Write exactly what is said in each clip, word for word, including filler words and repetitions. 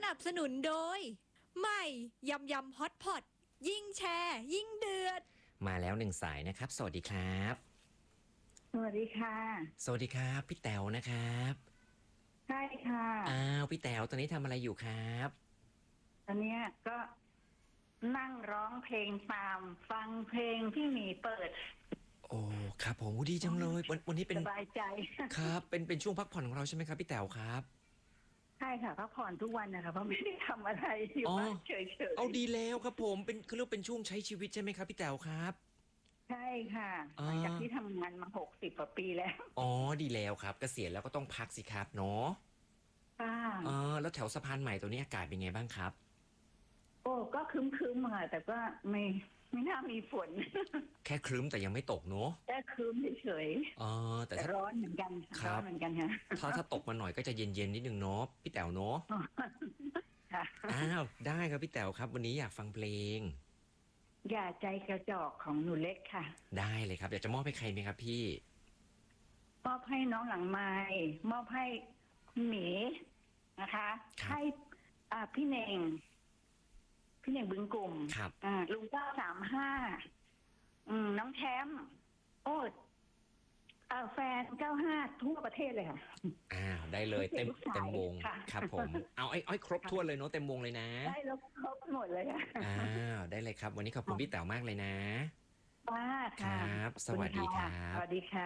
สนับสนุนโดยใหม่ยำยำฮอตพอตยิ่งแชร์ยิ่งเดือดมาแล้วหนึ่งสายนะครับสวัสดีครับสวัสดีค่ะสวัสดีครับพี่แต๋วนะครับใช่ค่ะอ้าวพี่แต๋วตอนนี้ทำอะไรอยู่ครับตอนนี้ก็นั่งร้องเพลงตามฟังเพลงที่หมีเปิดโอ้ครับผมดีจังเลยวันวันนี้เป็นสบายใจครับเป็นเป็นช่วงพักผ่อนของเราใช่ไหมครับพี่แต๋วครับใช่ค่ะพักผ่อนทุกวันนะคะเพราะไม่ได้ทำอะไรอยู่บ้านเฉยๆเอาดีแล้วครับผมเป็นคือเรียกเป็นช่วงใช้ชีวิตใช่ไหมครับพี่แต๋วครับใช่ค่ะหลังจากที่ทำงานมาหกสิบกว่าปีแล้วอ๋อดีแล้วครับเกษียณแล้วก็ต้องพักสิครับเนาะค่ะเออแล้วแถวสะพานใหม่ตัวนี้อากาศเป็นไงบ้างครับโอ้ก็ครึ้มๆค่ะแต่ก็ไม่ไม่น่ามีฝนแค่ครึ้มแต่ยังไม่ตกเนาะแค่ครึ้มเฉยๆเออแต่ถ้าร้อนเหมือนกันร้อนเหมือนกันค่ะถ้าถ้าตกมาหน่อยก็จะเย็นๆนิดนึงเนาะพี่แต๋วเนาะค่ะอ้าวได้ครับพี่แต๋วครับวันนี้อยากฟังเพลงอย่าใจกระจอกของหนูเล็กค่ะได้เลยครับอยากจะมอบให้ใครไหมครับพี่มอบให้น้องหลังไม้มอบให้คุณหมีนะคะให้อ่าพี่เน่งพี่เน่งบึงกลุ่มครับอ่าลุงเก้าสามห้าอืมน้องแชมป์โอ้อ่าแฟนเก้าห้าทั่วประเทศเลยค่ะอ้าวได้เลยเต็มเต็มวงครับผมเอาไอ้อ้อยครบทั่วเลยเนาะเต็มวงเลยนะได้แล้วครบหมดเลยค่ะอ้าวได้เลยครับวันนี้ขอบคุณพี่แต๋วมากเลยนะป้าค่ะครับสวัสดีครับสวัสดีค่ะ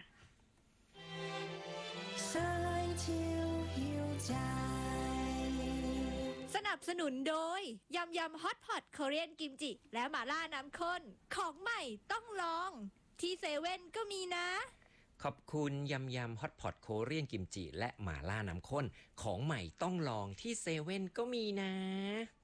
สนับสนุนโดยยำยำฮอตพอตเกาหลีกิมจิและหม่าล่าน้ำข้นของใหม่ต้องลองที่เซเว่นก็มีนะขอบคุณยำยำฮอตพอตโคเรียนกิมจิและหม่าล่าน้ำข้นของใหม่ต้องลองที่เซเว่นก็มีนะ